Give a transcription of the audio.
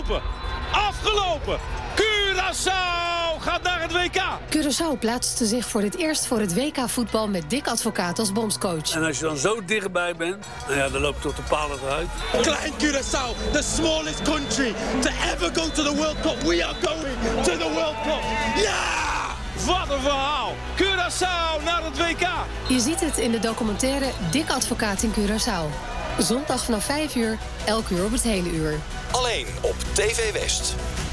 Afgelopen. Curaçao gaat naar het WK. Curaçao plaatste zich voor het eerst voor het WK-voetbal met Dick Advocaat als bondscoach. En als je dan zo dichtbij bent, dan loop je tot de palen eruit. Klein Curaçao, the smallest country to ever go to the World Cup. We are going to the World Cup. Ja! Wat een verhaal. Curaçao naar het WK. Je ziet het in de documentaire Dick Advocaat in Curaçao. Zondag vanaf 5 uur, elk uur op het hele uur. Alleen op TV West.